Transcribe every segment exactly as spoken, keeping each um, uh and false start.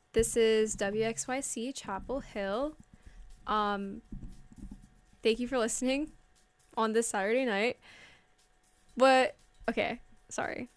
This is W X Y C Chapel Hill. Um, thank you for listening on this Saturday night. What? Okay, sorry.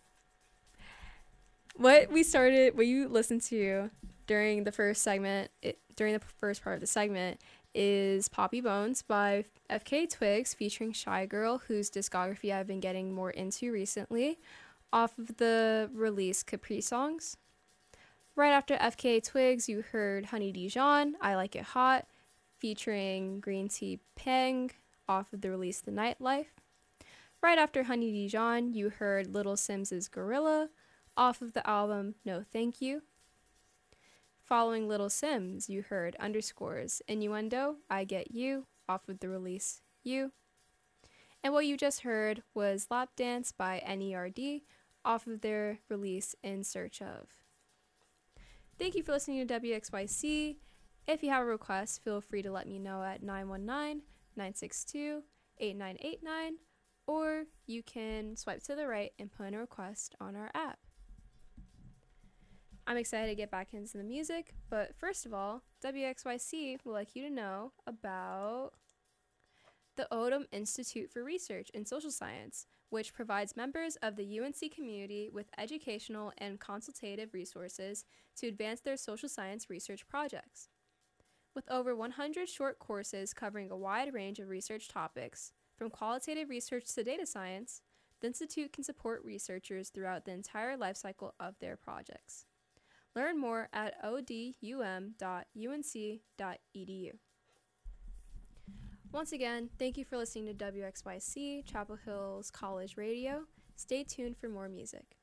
What we started, what you listened to during the first segment, it, during the first part of the segment, is Poppy Bones by F K Twigs featuring Shy Girl, whose discography I've been getting more into recently, off of the release Capri Songs. Right after F K Twigs, you heard Honey Dijon, I Like It Hot, featuring Green Tea Peng, off of the release The Nightlife. Right after Honey Dijon, you heard Little Simz' Gorilla, off of the album No Thank You. Following Little Simz, you heard Underscores Innuendo, I Get You, off of the release You. And what you just heard was Lap Dance by N E R D, off of their release In Search Of. Thank you for listening to W X Y C. If you have a request, feel free to let me know at nine one nine, nine six two, eight nine eight nine, or you can swipe to the right and put in a request on our app. I'm excited to get back into the music, but first of all, W X Y C would like you to know about the Odum Institute for Research in Social Science, which provides members of the U N C community with educational and consultative resources to advance their social science research projects. With over one hundred short courses covering a wide range of research topics, from qualitative research to data science, the Institute can support researchers throughout the entire life cycle of their projects. Learn more at o d u m dot u n c dot e d u. Once again, thank you for listening to W X Y C, Chapel Hill's College Radio. Stay tuned for more music.